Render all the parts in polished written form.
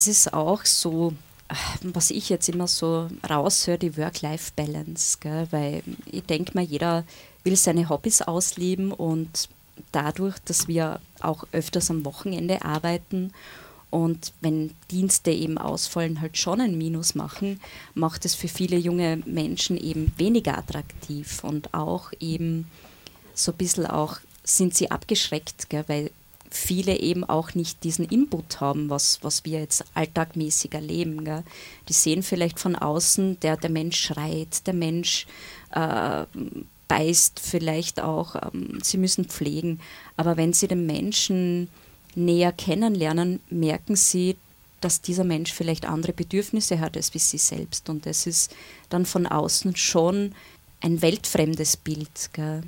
Es ist auch so, was ich jetzt immer so raushöre, die Work-Life-Balance, gell? Weil ich denke mal, jeder will seine Hobbys ausleben und dadurch, dass wir auch öfters am Wochenende arbeiten und wenn Dienste eben ausfallen, halt schon ein Minus machen, macht es für viele junge Menschen eben weniger attraktiv und auch eben so ein bisschen auch sind sie abgeschreckt, gell, weil viele eben auch nicht diesen Input haben, was wir jetzt alltagmäßig erleben. Gell. Die sehen vielleicht von außen, der Mensch schreit, der Mensch äh, beißt vielleicht auch, sie müssen pflegen. Aber wenn sie den Menschen näher kennenlernen, merken sie, dass dieser Mensch vielleicht andere Bedürfnisse hat als wie sie selbst. Und das ist dann von außen schon ein weltfremdes Bild. Gell.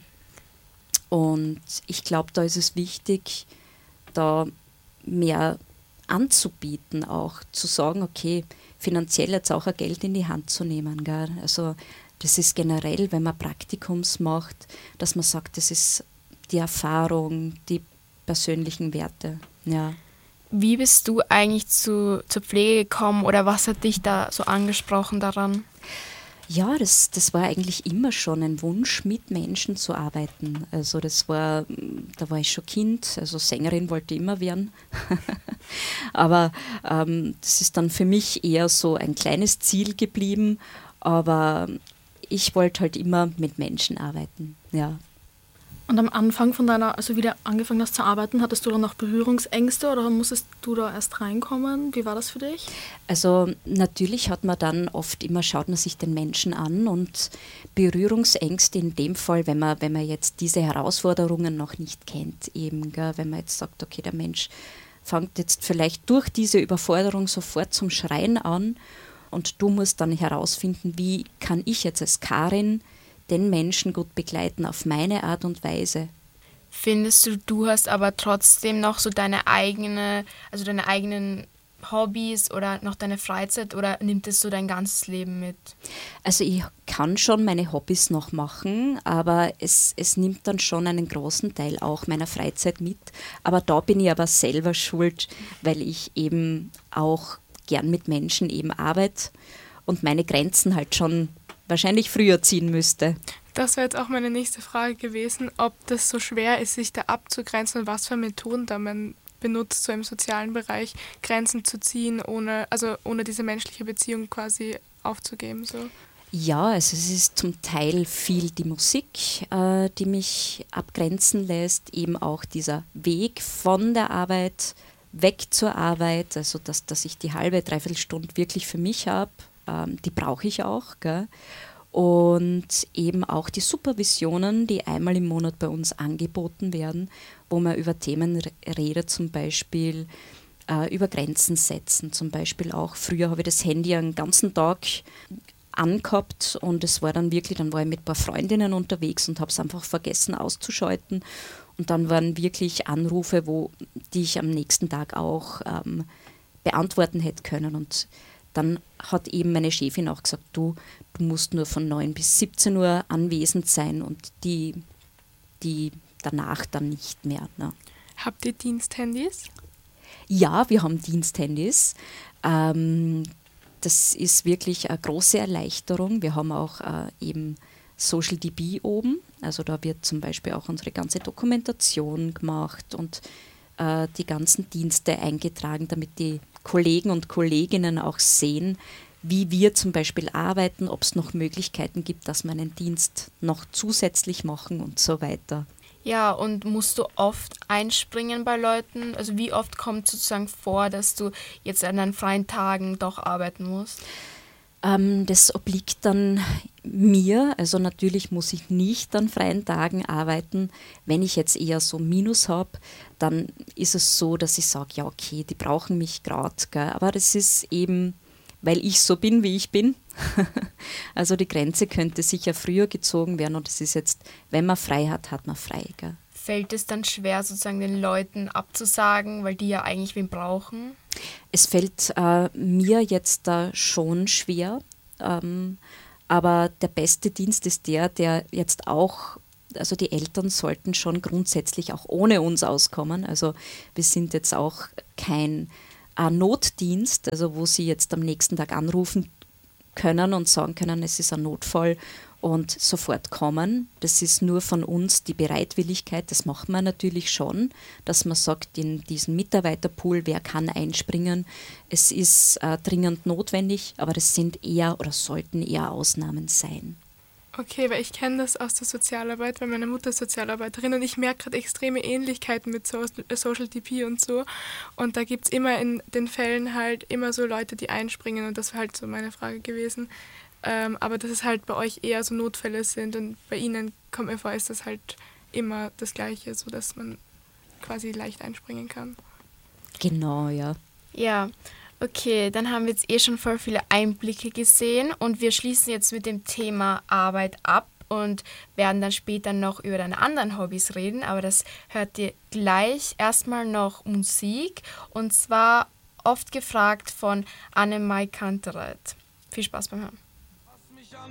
Und ich glaube, da ist es wichtig, da mehr anzubieten, auch zu sagen, okay, finanziell jetzt auch ein Geld in die Hand zu nehmen. Gell? Also das ist generell, wenn man Praktikums macht, dass man sagt, das ist die Erfahrung, die persönlichen Werte. Ja. Wie bist du eigentlich zur Pflege gekommen oder was hat dich da so angesprochen daran? Ja, das war eigentlich immer schon ein Wunsch, mit Menschen zu arbeiten. Also da war ich schon Kind, also Sängerin wollte ich immer werden. Aber das ist dann für mich eher so ein kleines Ziel geblieben. Aber ich wollte halt immer mit Menschen arbeiten, ja. Und am Anfang von also wie du angefangen hast zu arbeiten, hattest du dann noch Berührungsängste oder musstest du da erst reinkommen? Wie war das für dich? Also natürlich hat man dann oft immer, schaut man sich den Menschen an und Berührungsängste in dem Fall, wenn man jetzt diese Herausforderungen noch nicht kennt, eben, gell, wenn man jetzt sagt, okay, der Mensch fängt jetzt vielleicht durch diese Überforderung sofort zum Schreien an und du musst dann herausfinden, wie kann ich jetzt als Karin den Menschen gut begleiten auf meine Art und Weise. Findest du, du hast aber trotzdem noch so deine eigenen Hobbys oder noch deine Freizeit oder nimmt es so dein ganzes Leben mit? Also ich kann schon meine Hobbys noch machen, aber es nimmt dann schon einen großen Teil auch meiner Freizeit mit. Aber da bin ich aber selber schuld, weil ich eben auch gern mit Menschen eben arbeite und meine Grenzen halt schon wahrscheinlich früher ziehen müsste. Das wäre jetzt auch meine nächste Frage gewesen, ob das so schwer ist, sich da abzugrenzen und was für Methoden da man benutzt, so im sozialen Bereich Grenzen zu ziehen, ohne diese menschliche Beziehung quasi aufzugeben. So. Ja, also es ist zum Teil viel die Musik, die mich abgrenzen lässt, eben auch dieser Weg von der Arbeit weg zur Arbeit, also dass ich die halbe, dreiviertel Stunde wirklich für mich habe, die brauche ich auch. Gell? Und eben auch die Supervisionen, die einmal im Monat bei uns angeboten werden, wo man über Themen redet, zum Beispiel über Grenzen setzen. Zum Beispiel auch, früher habe ich das Handy einen ganzen Tag angehabt und es war dann wirklich, dann war ich mit ein paar Freundinnen unterwegs und habe es einfach vergessen auszuschalten. Und dann waren wirklich Anrufe, die ich am nächsten Tag auch beantworten hätte können. Und dann hat eben meine Chefin auch gesagt, du musst nur von 9 bis 17 Uhr anwesend sein und die danach dann nicht mehr. Ne? Habt ihr Diensthandys? Ja, wir haben Diensthandys. Das ist wirklich eine große Erleichterung. Wir haben auch eben Social DB oben. Also da wird zum Beispiel auch unsere ganze Dokumentation gemacht und die ganzen Dienste eingetragen, damit die Kollegen und Kolleginnen auch sehen, wie wir zum Beispiel arbeiten, ob es noch Möglichkeiten gibt, dass wir einen Dienst noch zusätzlich machen und so weiter. Ja, und musst du oft einspringen bei Leuten? Also wie oft kommt sozusagen vor, dass du jetzt an deinen freien Tagen doch arbeiten musst? Das obliegt dann mir, also natürlich muss ich nicht an freien Tagen arbeiten. Wenn ich jetzt eher so Minus habe, dann ist es so, dass ich sage, ja okay, die brauchen mich gerade. Aber das ist eben, weil ich so bin, wie ich bin. Also die Grenze könnte sicher früher gezogen werden und es ist jetzt, wenn man frei hat, hat man frei. Gell? Fällt es dann schwer, sozusagen den Leuten abzusagen, weil die ja eigentlich wen brauchen? Es fällt mir jetzt schon schwer, aber der beste Dienst ist der jetzt auch, also die Eltern sollten schon grundsätzlich auch ohne uns auskommen. Also wir sind jetzt auch kein ein Notdienst, also wo sie jetzt am nächsten Tag anrufen können und sagen können, es ist ein Notfall und sofort kommen. Das ist nur von uns die Bereitwilligkeit, das macht man natürlich schon, dass man sagt, in diesen Mitarbeiterpool, wer kann einspringen. Es ist dringend notwendig, aber das sind eher oder sollten eher Ausnahmen sein. Okay, weil ich kenne das aus der Sozialarbeit, weil meine Mutter ist Sozialarbeiterin und ich merke gerade extreme Ähnlichkeiten mit Social DP und so. Und da gibt es immer in den Fällen halt immer so Leute, die einspringen und das war halt so meine Frage gewesen. Aber dass es halt bei euch eher so Notfälle sind und bei Ihnen, kommt mir vor, ist das halt immer das Gleiche, sodass man quasi leicht einspringen kann. Genau, ja. Ja, okay, dann haben wir jetzt schon voll viele Einblicke gesehen und wir schließen jetzt mit dem Thema Arbeit ab und werden dann später noch über deine anderen Hobbys reden, aber das hört ihr gleich. Erstmal noch Musik und zwar oft gefragt von Annemai Kantereit. Viel Spaß beim Hören.